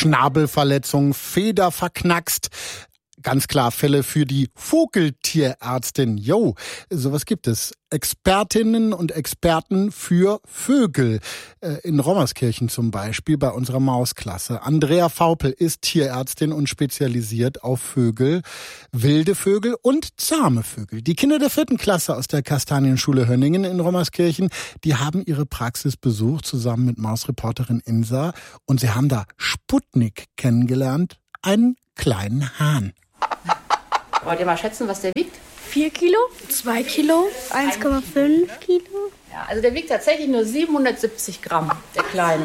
Schnabelverletzung, Feder verknackst. Ganz klar Fälle für die Vogeltierärztin. Jo, sowas gibt es. Expertinnen und Experten für Vögel. In Rommerskirchen zum Beispiel bei unserer Mausklasse. Andrea Vaupel ist Tierärztin und spezialisiert auf Vögel, wilde Vögel und zahme Vögel. Die Kinder der 4. Klasse aus der Kastanienschule Hönningen in Rommerskirchen, die haben ihre Praxis besucht, zusammen mit Mausreporterin Insa. Und sie haben da Sputnik kennengelernt, einen kleinen Hahn. Wollt ihr mal schätzen, was der wiegt? 4 Kilo, 2 Kilo, 1,5 Kilo. Ja, also der wiegt tatsächlich nur 770 Gramm, der Kleine.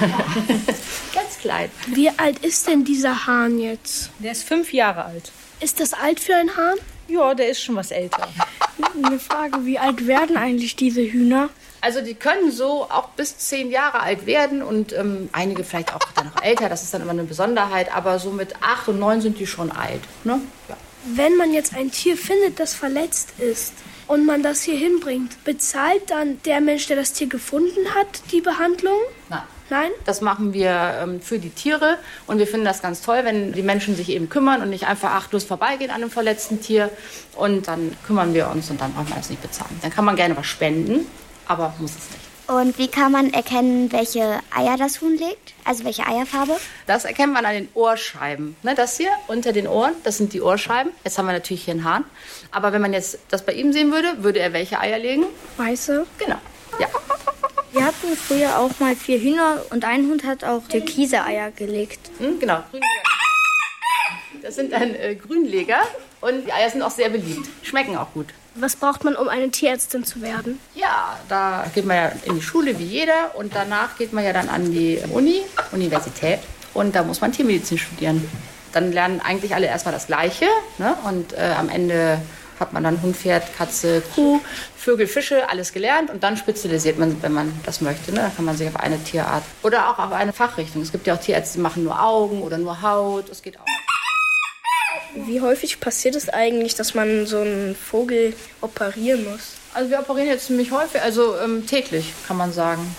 Ganz klein. Wie alt ist denn dieser Hahn jetzt? Der ist 5 Jahre alt. Ist das alt für einen Hahn? Ja, der ist schon was älter. Eine Frage, wie alt werden eigentlich diese Hühner? Also die können so auch bis 10 Jahre alt werden und einige vielleicht auch dann noch älter, das ist dann immer eine Besonderheit, aber so mit 8 und 9 sind die schon alt. Ne? Ja. Wenn man jetzt ein Tier findet, das verletzt ist und man das hier hinbringt, bezahlt dann der Mensch, der das Tier gefunden hat, die Behandlung? Nein? Das machen wir für die Tiere und wir finden das ganz toll, wenn die Menschen sich eben kümmern und nicht einfach achtlos vorbeigehen an einem verletzten Tier und dann kümmern wir uns und dann brauchen wir das nicht bezahlen. Dann kann man gerne was spenden, aber muss es nicht. Und wie kann man erkennen, welche Eier das Huhn legt? Also welche Eierfarbe? Das erkennt man an den Ohrscheiben. Ne, das hier unter den Ohren, das sind die Ohrscheiben. Jetzt haben wir natürlich hier einen Hahn. Aber wenn man jetzt das bei ihm sehen würde, würde er welche Eier legen? Weiße. Genau, ja. Wir hatten früher auch mal 4 Hühner und ein Hund hat auch türkise Eier gelegt. Genau, Grünleger. Das sind dann Grünleger und die Eier sind auch sehr beliebt. Schmecken auch gut. Was braucht man, um eine Tierärztin zu werden? Ja, da geht man ja in die Schule wie jeder und danach geht man ja dann an die Universität und da muss man Tiermedizin studieren. Dann lernen eigentlich alle erstmal das Gleiche, ne? Und am Ende hat man dann Hund, Pferd, Katze, Kuh, Vögel, Fische, alles gelernt und dann spezialisiert man, wenn man das möchte. Ne? Dann kann man sich auf eine Tierart oder auch auf eine Fachrichtung. Es gibt ja auch Tierärzte, die machen nur Augen oder nur Haut, das geht auch. Wie häufig passiert es eigentlich, dass man so einen Vogel operieren muss? Also wir operieren jetzt ziemlich häufig, also täglich kann man sagen.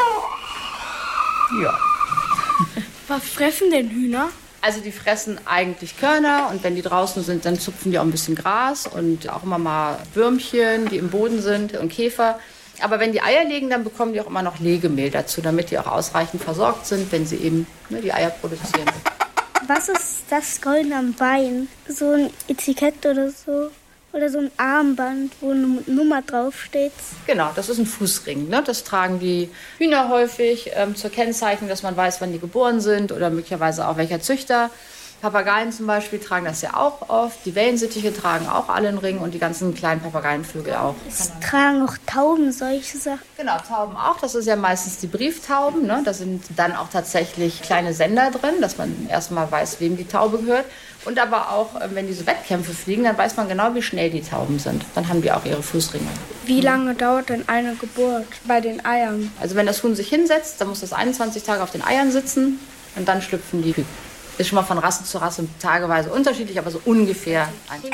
Ja. Was fressen denn Hühner? Also die fressen eigentlich Körner und wenn die draußen sind, dann zupfen die auch ein bisschen Gras und auch immer mal Würmchen, die im Boden sind und Käfer. Aber wenn die Eier legen, dann bekommen die auch immer noch Legemehl dazu, damit die auch ausreichend versorgt sind, wenn sie eben die Eier produzieren. Was ist das Goldene am Bein? So ein Etikett oder so? Oder so ein Armband, wo eine Nummer draufsteht? Genau, das ist ein Fußring. Ne? Das tragen die Hühner häufig zur Kennzeichnung, dass man weiß, wann die geboren sind oder möglicherweise auch welcher Züchter. Papageien zum Beispiel tragen das ja auch oft. Die Wellensittiche tragen auch alle einen Ring und die ganzen kleinen Papageienvögel auch. Es tragen auch Tauben solche Sachen. Genau, Tauben auch. Das ist ja meistens die Brieftauben. Ne? Da sind dann auch tatsächlich kleine Sender drin, dass man erstmal weiß, wem die Taube gehört. Und aber auch, wenn diese Wettkämpfe fliegen, dann weiß man genau, wie schnell die Tauben sind. Dann haben die auch ihre Fußringe. Wie lange dauert denn eine Geburt bei den Eiern? Also wenn das Huhn sich hinsetzt, dann muss das 21 Tage auf den Eiern sitzen und dann schlüpfen die Küken. Ist schon mal von Rasse zu Rasse tageweise unterschiedlich, aber so ungefähr.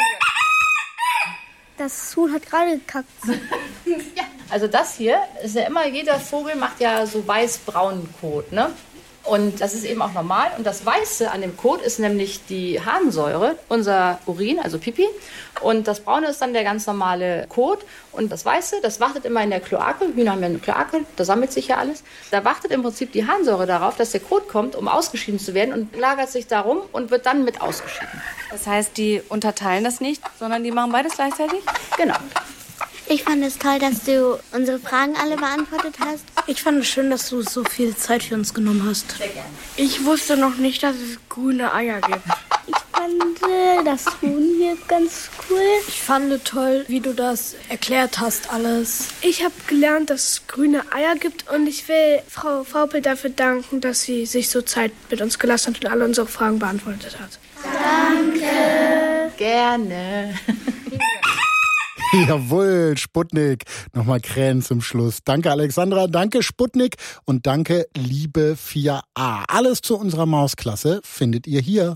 Das Huhn hat gerade gekackt. Ja, also das hier ist ja immer, jeder Vogel macht ja so weiß-braunen Kot, ne? Und das ist eben auch normal. Und das Weiße an dem Kot ist nämlich die Harnsäure, unser Urin, also Pipi. Und das Braune ist dann der ganz normale Kot. Und das Weiße, das wartet immer in der Kloake. Hühner haben ja eine Kloake, da sammelt sich ja alles. Da wartet im Prinzip die Harnsäure darauf, dass der Kot kommt, um ausgeschieden zu werden und lagert sich darum und wird dann mit ausgeschieden. Das heißt, die unterteilen das nicht, sondern die machen beides gleichzeitig? Genau. Ich fand es toll, dass du unsere Fragen alle beantwortet hast. Ich fand es schön, dass du so viel Zeit für uns genommen hast. Sehr gerne. Ich wusste noch nicht, dass es grüne Eier gibt. Ich fand das Huhn hier ganz cool. Ich fand toll, wie du das erklärt hast alles. Ich habe gelernt, dass es grüne Eier gibt und ich will Frau Vaupel dafür danken, dass sie sich so Zeit mit uns gelassen hat und alle unsere Fragen beantwortet hat. Danke. Gerne. Jawohl, Sputnik. Nochmal Krähen zum Schluss. Danke Alexandra, danke Sputnik und danke liebe 4a. Alles zu unserer Mausklasse findet ihr hier.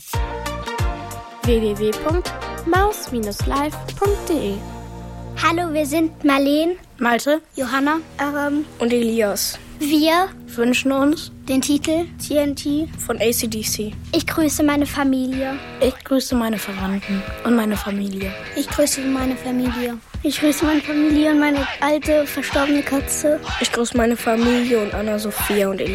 www.maus-live.de. Hallo, wir sind Marleen, Malte, Johanna, und Elias. Wir wünschen uns den Titel TNT von AC/DC. Ich grüße meine Familie. Ich grüße meine Verwandten und meine Familie. Ich grüße meine Familie. Ich grüße meine Familie und meine alte, verstorbene Katze. Ich grüße meine Familie und Anna, Sophia und Elisa.